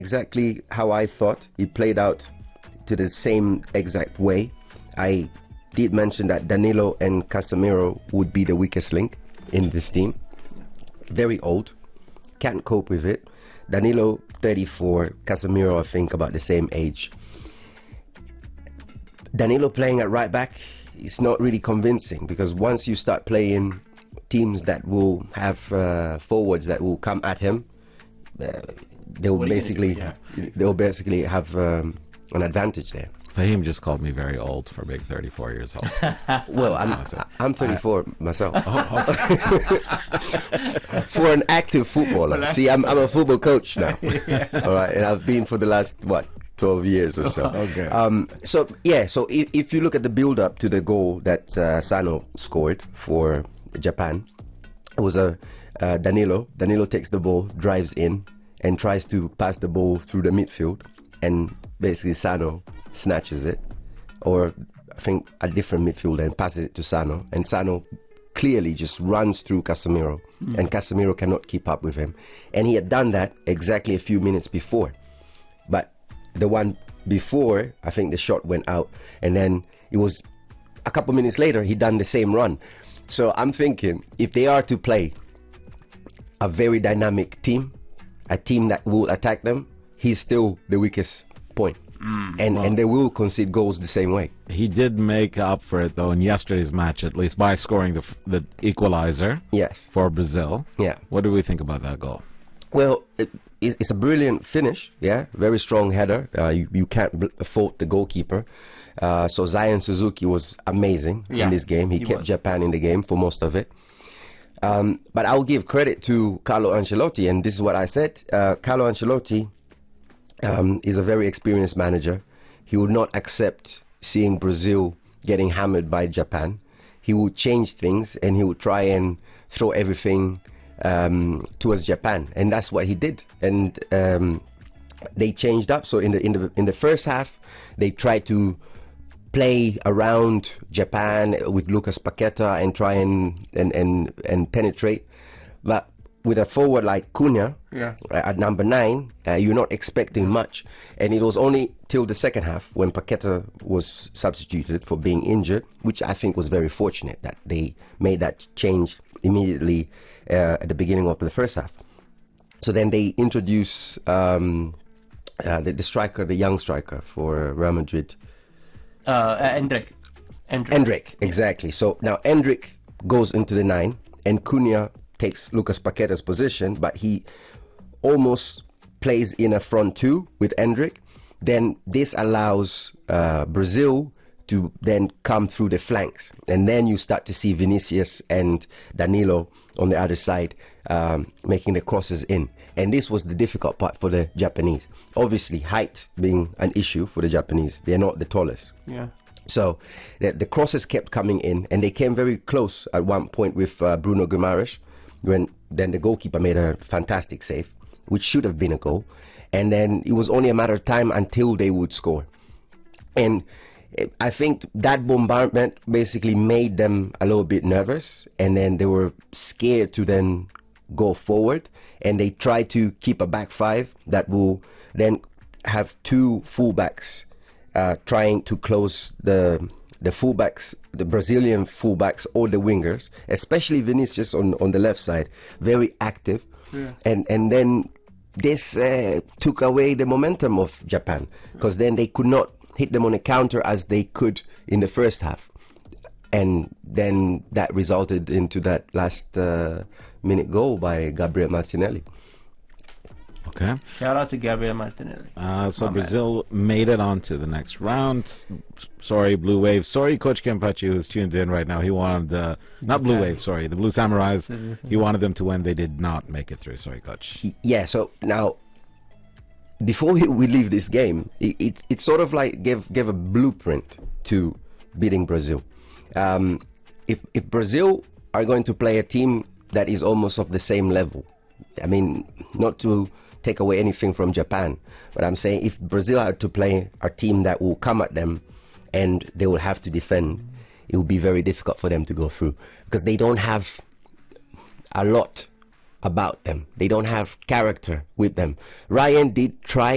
exactly how I thought. It played out to the same exact way. I did mention that Danilo and Casemiro would be the weakest link in this team. Very old, can't cope with it. Danilo, 34, Casemiro, I think, about the same age. Danilo playing at right back is not really convincing, because once you start playing teams that will have forwards that will come at him, they'll basically have an advantage there. Fahim just called me very old for being 34 years old. Well, I'm 34 myself. For an active footballer. See, I'm a football coach now. All right, and I've been for the last 12 years or so. Okay. So if you look at the build-up to the goal that Sano scored for Japan, it was a Danilo. Danilo takes the ball, drives in, and tries to pass the ball through the midfield, and basically Sano snatches it, or I think a different midfielder, and passes it to Sano, and Sano clearly just runs through Casemiro, and Casemiro cannot keep up with him. And he had done that exactly a few minutes before, but the one before, I think the shot went out, and then it was a couple minutes later he done the same run. So I'm thinking, if they are to play a very dynamic team, a team that will attack them, he's still the weakest point. And they will concede goals the same way. He did make up for it, though, in yesterday's match, at least, by scoring the equalizer. Yes. For Brazil. Yeah. What do we think about that goal? Well, it's a brilliant finish, yeah. Very strong header. You can't fault the goalkeeper. So Zion Suzuki was amazing in this game. He kept Japan in the game for most of it. But I'll give credit to Carlo Ancelotti, and this is what I said. Carlo Ancelotti is a very experienced manager. He would not accept seeing Brazil getting hammered by Japan. He would change things, and he would try and throw everything towards Japan, and that's what he did. And they changed up. So in the first half, they tried to play around Japan with Lucas Paqueta and try and penetrate, but with a forward like Cunha at number 9, you're not expecting much. And it was only till the second half when Paqueta was substituted for being injured, which I think was very fortunate that they made that change immediately at the beginning of the first half. So then they introduce the striker, the young striker for Real Madrid. Endrick, exactly. So now Endrick goes into the 9, and Cunha takes Lucas Paqueta's position, but he almost plays in a front 2 with Endrick. Then this allows Brazil to then come through the flanks, and then you start to see Vinicius and Danilo on the other side making the crosses in. And this was the difficult part for the Japanese. Obviously, height being an issue for the Japanese. They're not the tallest. Yeah. So the crosses kept coming in, and they came very close at one point with Bruno Guimaraes, when then the goalkeeper made a fantastic save, which should have been a goal. And then it was only a matter of time until they would score. And I think that bombardment basically made them a little bit nervous, and then they were scared to then go forward, and they tried to keep a back 5 that will then have 2 fullbacks trying to close the fullbacks, the Brazilian fullbacks or the wingers, especially Vinicius on the left side, very active. And then this took away the momentum of Japan, because then they could not hit them on a counter as they could in the first half. And then that resulted into that last minute goal by Gabriel Martinelli. Okay. Shout out to Gabriel Martinelli. So Brazil made it on to the next round. Sorry, Blue Wave. Sorry, Coach Kempachi, who's tuned in right now. He wanted, not Blue Wave, sorry, the Blue Samurais. He wanted them to win. They did not make it through. Sorry, Coach. Yeah, so now, before we leave this game, it sort of like gave a blueprint to beating Brazil. If Brazil are going to play a team that is almost of the same level, I mean, not to take away anything from Japan, but I'm saying if Brazil are to play a team that will come at them and they will have to defend, it will be very difficult for them to go through, because they don't have a lot about them. They don't have character with them. Ryan did try